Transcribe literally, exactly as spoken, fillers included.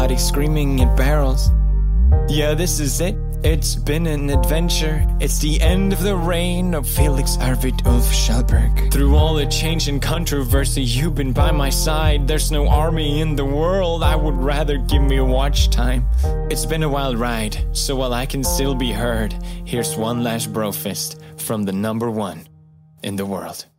everybody screaming at barrels. Yeah, this is it. It's been an adventure. It's the end of the reign of Felix Arvid Ulf Schallberg. Through all the change and controversy, you've been by my side. There's no army in the world. I would rather give me a watch time. It's been a wild ride, so while I can still be heard, here's one last bro fist from the number one in the world.